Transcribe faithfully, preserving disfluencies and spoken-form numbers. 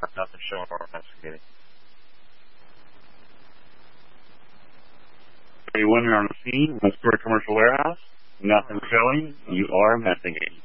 Nothing showing or investigating. thirty-one, you're on the scene. Westport Commercial Warehouse. Nothing showing. You are investigating.